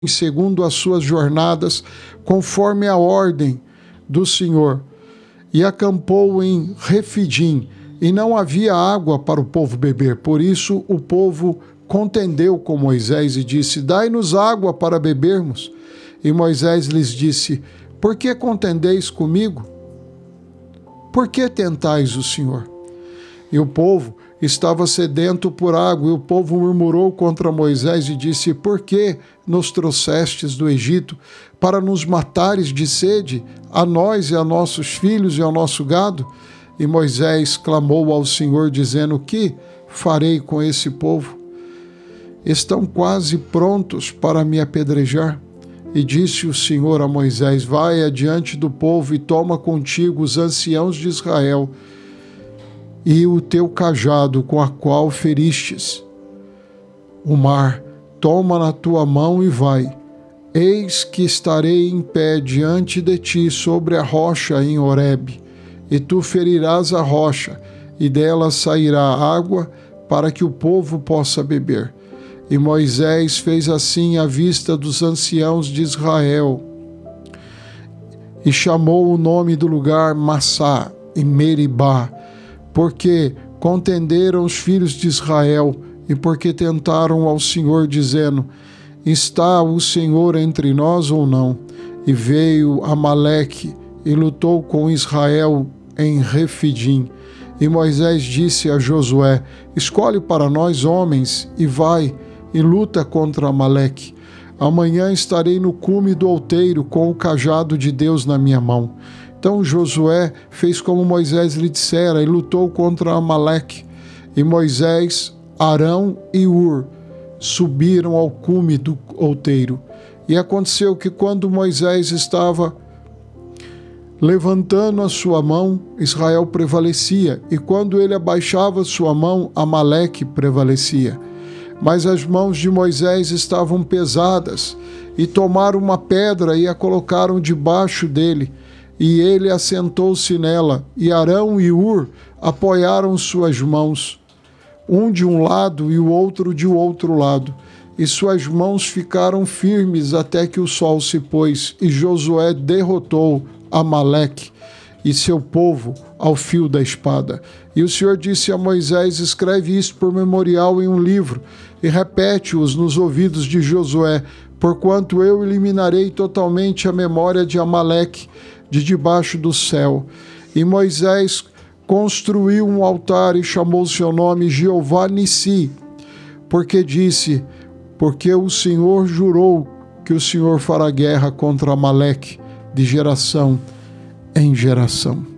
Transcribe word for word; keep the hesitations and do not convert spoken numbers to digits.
segundo as suas jornadas, conforme a ordem do Senhor, e acampou em Refidim, e não havia água para o povo beber. Por isso o povo contendeu com Moisés e disse: dai-nos água para bebermos. E Moisés lhes disse: por que contendeis comigo? Por que tentais o Senhor? E o povo estava sedento por água, e o povo murmurou contra Moisés e disse: por que nos trouxestes do Egito para nos matares de sede, a nós e a nossos filhos e ao nosso gado? E Moisés clamou ao Senhor, dizendo: que farei com esse povo? Estão quase prontos para me apedrejar. E disse o Senhor a Moisés: vai adiante do povo e toma contigo os anciãos de Israel e o teu cajado com a qual feristes o mar, toma na tua mão e vai. Eis que estarei em pé diante de ti sobre a rocha em Horebe, e tu ferirás a rocha, e dela sairá água para que o povo possa beber. E Moisés fez assim à vista dos anciãos de Israel, e chamou o nome do lugar Massá e Meribá, porque contenderam os filhos de Israel e porque tentaram ao Senhor, dizendo: está o Senhor entre nós ou não? E veio Amaleque e lutou com Israel em Refidim. E Moisés disse a Josué: escolhe para nós homens e vai e luta contra Amaleque. Amanhã estarei no cume do outeiro com o cajado de Deus na minha mão. Então Josué fez como Moisés lhe dissera e lutou contra Amaleque. E Moisés, Arão e Hur subiram ao cume do outeiro. E aconteceu que quando Moisés estava levantando a sua mão, Israel prevalecia, e quando ele abaixava sua mão, Amaleque prevalecia. Mas as mãos de Moisés estavam pesadas, e tomaram uma pedra e a colocaram debaixo dele, e ele assentou-se nela, e Arão e Hur apoiaram suas mãos, um de um lado e o outro de outro lado, e suas mãos ficaram firmes até que o sol se pôs, e Josué derrotou Amaleque e seu povo ao fio da espada. E o Senhor disse a Moisés: escreve isso por memorial em um livro, e repete-os nos ouvidos de Josué, porquanto eu eliminarei totalmente a memória de Amaleque de debaixo do céu. E Moisés construiu um altar e chamou seu nome Jeová Nissi, porque disse: porque o Senhor jurou que o Senhor fará guerra contra Amaleque de geração em geração.